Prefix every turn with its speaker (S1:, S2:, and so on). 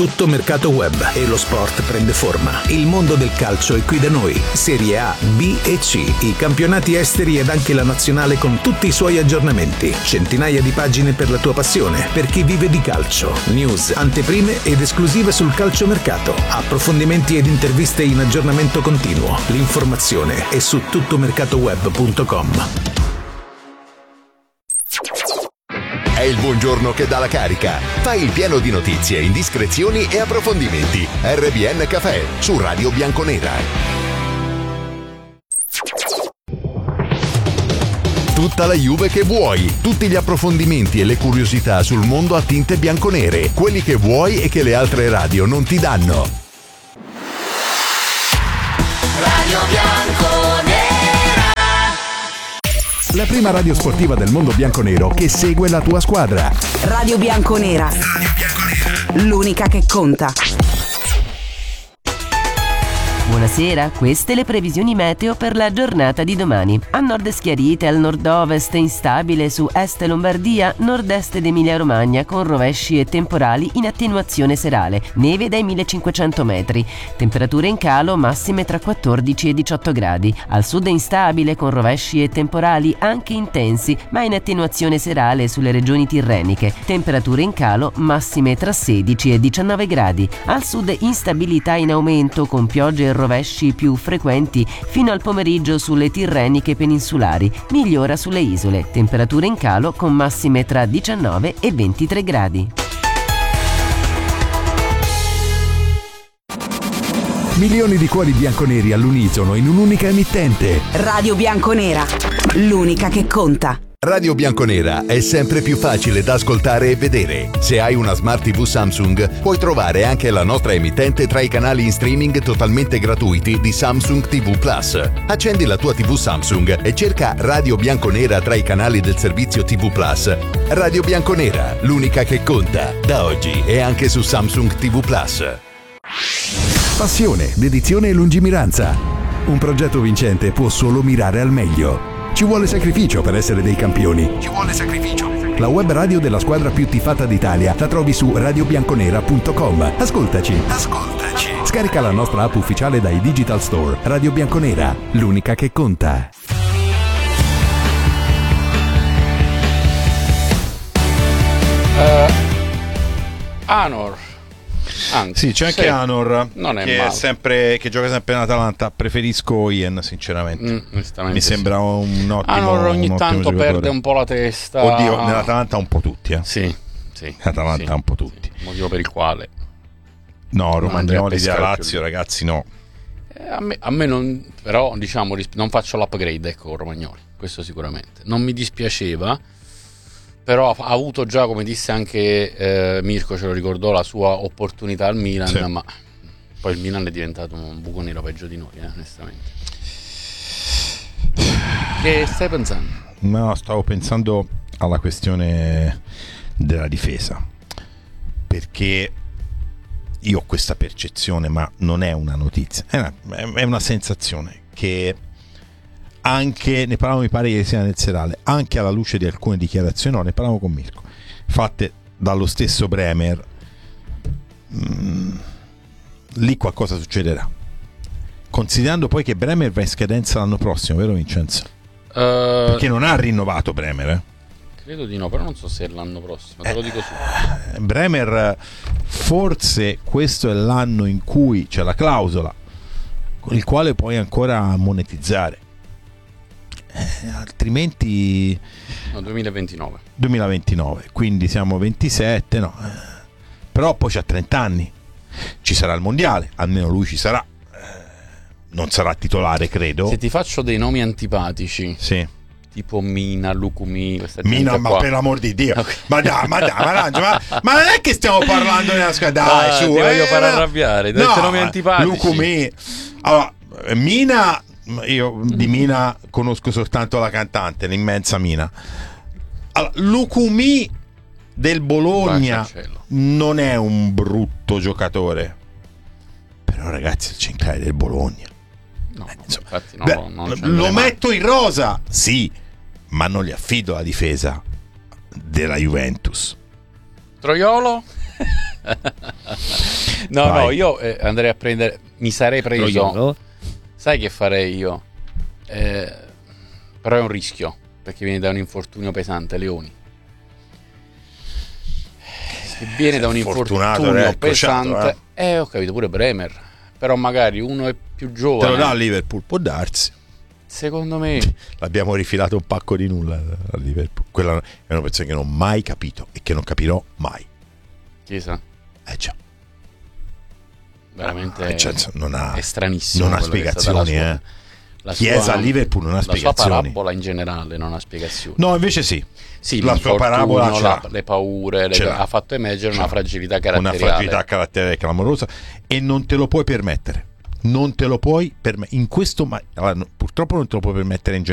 S1: Tutto Mercato Web e lo sport prende forma. Il mondo del calcio è qui da noi. Serie A, B e C, i campionati esteri ed anche la nazionale con tutti i suoi aggiornamenti. Centinaia di pagine per la tua passione, per chi vive di calcio. News, anteprime ed esclusive sul calciomercato. Approfondimenti ed interviste in aggiornamento continuo. L'informazione è su tuttomercatoweb.com.
S2: È il buongiorno che dà la carica. Fai il pieno di notizie, indiscrezioni e approfondimenti. RBN Café su Radio Bianconera. Tutta la Juve che vuoi, tutti gli approfondimenti e le curiosità sul mondo a tinte bianconere, quelli che vuoi e che le altre radio non ti danno.
S3: Radio Bianconera.
S4: La prima radio sportiva del mondo bianconero che segue la tua squadra.
S5: Radio Bianconera. L'unica che conta.
S6: Buonasera, queste le previsioni meteo per la giornata di domani. A nord schiarite, al nord-ovest instabile su est Lombardia, nord-est ed Emilia-Romagna con rovesci e temporali in attenuazione serale, neve dai 1500 metri. Temperature in calo massime tra 14 e 18 gradi. Al sud instabile con rovesci e temporali anche intensi, ma in attenuazione serale sulle regioni tirreniche. Temperature in calo massime tra 16 e 19 gradi. Al sud instabilità in aumento con piogge e rovesci più frequenti fino al pomeriggio sulle tirreniche peninsulari, migliora sulle isole, temperature in calo con massime tra 19 e 23 gradi.
S4: Milioni di cuori bianconeri all'unisono in un'unica emittente.
S5: Radio Bianconera, l'unica che conta.
S2: Radio Bianconera è sempre più facile da ascoltare e vedere. Se hai una Smart TV Samsung, puoi trovare anche la nostra emittente tra i canali in streaming totalmente gratuiti di Samsung TV Plus. Accendi la tua TV Samsung e cerca Radio Bianconera tra i canali del servizio TV Plus. Radio Bianconera, l'unica che conta. Da oggi è anche su Samsung TV Plus.
S4: Passione, dedizione e lungimiranza. Un progetto vincente può solo mirare al meglio. Ci vuole sacrificio per essere dei campioni. Ci vuole sacrificio. La web radio della squadra più tifata d'Italia la trovi su radiobianconera.com. Ascoltaci. Scarica la nostra app ufficiale dai digital store. Radio Bianconera, l'unica che conta.
S7: Anor. Anzi,
S8: sì, c'è anche Anor
S7: non è
S8: che,
S7: male.
S8: che gioca sempre in Atalanta. Preferisco Ian, sinceramente. Mi sembra un ottimo
S7: Anor ogni tanto
S8: giocatore.
S7: perde un po' la testa.
S8: Oddio, nell'Atalanta un po' tutti.
S7: Sì.
S8: L'Atalanta un po' tutti.
S7: Sì. Motivo per il quale
S8: no, Romagnoli di Lazio, ragazzi, no.
S7: A me non, però diciamo non faccio l'upgrade, ecco, Romagnoli, questo sicuramente. Non mi dispiaceva, però ha avuto già, come disse anche Mirko, ce lo ricordò, la sua opportunità al Milan, sì. Ma poi il Milan è diventato un buco nero peggio di noi, onestamente. Che stai pensando?
S8: No, stavo pensando alla questione della difesa, perché io ho questa percezione, ma non è una notizia, è una sensazione che anche, ne parlavamo mi pare ieri sera nel serale, anche alla luce di alcune dichiarazioni, ne parlavo con Mirko, fatte dallo stesso Bremer, lì qualcosa succederà, considerando poi che Bremer va in scadenza l'anno prossimo, vero Vincenzo? Perché non ha rinnovato Bremer,
S7: Credo di no, però non so se è l'anno prossimo, te lo dico subito.
S8: Bremer, forse questo è l'anno in cui c'è la clausola con il quale puoi ancora monetizzare, altrimenti
S7: no,
S8: 2029, quindi siamo 27, no, però poi c'ha 30 anni, ci sarà il mondiale, almeno lui ci sarà, non sarà titolare, credo.
S7: Se ti faccio dei nomi antipatici,
S8: sì,
S7: tipo Mina, Lucumi,
S8: Mina, ma per l'amor di Dio, okay. ma non è che stiamo parlando della squadra, dai, su,
S7: ti voglio far arrabbiare, dai, no, nomi antipatici.
S8: Lucumi, allora, Mina, io di Mina conosco soltanto la cantante, l'immensa Mina. Allora, Lucumi del Bologna non è un brutto giocatore, però ragazzi, il centrale del Bologna,
S7: no, infatti no, non
S8: lo metto in rosa, sì, ma non gli affido la difesa della Juventus.
S7: Troiolo? No, io andrei a prendere, mi sarei preso, sai che farei io? Però è un rischio, perché viene da un infortunio pesante, Leoni. Se viene da un infortunio pesante, ho capito, pure Bremer, però magari uno è più giovane.
S8: Te lo dà a Liverpool, può darsi.
S7: Secondo me
S8: l'abbiamo rifilato un pacco di nulla a Liverpool. Quella è una persona che non ho mai capito e che non capirò mai.
S7: Chiesa?
S8: Già.
S7: Veramente
S8: è
S7: stranissimo.
S8: Non ha spiegazioni, Chiesa a Liverpool non ha spiegazioni.
S7: La sua parabola in generale non ha spiegazioni.
S8: No, invece sì.
S7: La sua parabola le paure, ha fatto emergere una fragilità caratteriale.
S8: Una fragilità caratteriale clamorosa, e non te lo puoi permettere. Non te lo puoi permettere in questo, ma purtroppo non te lo puoi permettere in generale.